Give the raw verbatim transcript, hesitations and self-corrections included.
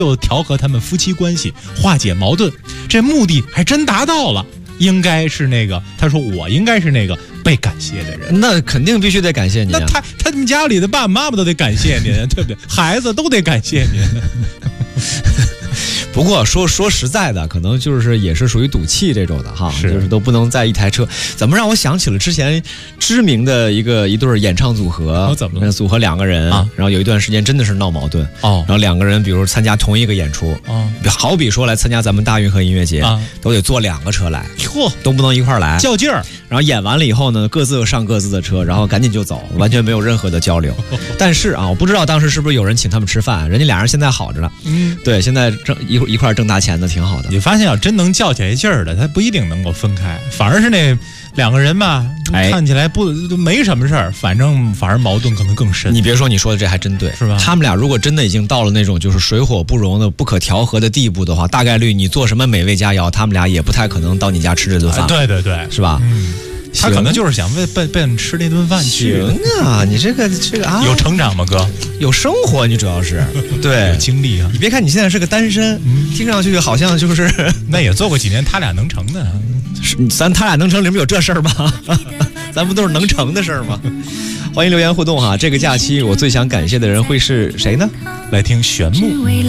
就调和他们夫妻关系，化解矛盾，这目的还真达到了。应该是那个，他说我应该是那个被感谢的人， 那肯定必须得感谢你、啊。 那他他们家里的爸爸妈妈都得感谢您，对不对？孩子都得感谢您。 不过说说实在的，可能就是也是属于赌气这种的哈， 是就是都不能在一台车。怎么让我想起了之前知名的一个一对演唱组合？ 哦、怎么了？ 组合两个人、啊，然后有一段时间真的是闹矛盾哦。然后两个人，比如参加同一个演出哦，好比说来参加咱们大运河音乐节啊，都得坐两个车来，嚯，都不能一块来较劲儿。 然后演完了以后呢，各自上各自的车，然后赶紧就走，完全没有任何的交流。但是啊，我不知道当时是不是有人请他们吃饭，人家俩人现在好着了。嗯，对，现在挣一一块挣大钱的，挺好的。 你发现要真能较起来劲儿的，他不一定能够分开，反而是那两个人吧，哎、看起来不没什么事儿，反正反而矛盾可能更深。 你别说，你说的这还真对， 是吧？ 他们俩如果真的已经到了那种就是水火不容的不可调和的地步的话，大概率你做什么美味佳肴，他们俩也不太可能到你家吃这顿饭。 啊、对对对， 是吧？ 嗯。他可能就是想为奔奔吃那顿饭去。 行啊，你这个这个啊， 有成长吗，哥？ 有生活，你主要是对有经历啊。 你别看你现在是个单身，嗯、听上去好像就是那也做过几年，他俩能成的。 咱他俩能成里面有这事儿吗？咱不都是能成的事儿吗？欢迎留言互动哈。这个假期我最想感谢的人会是谁呢？ 来听玄木。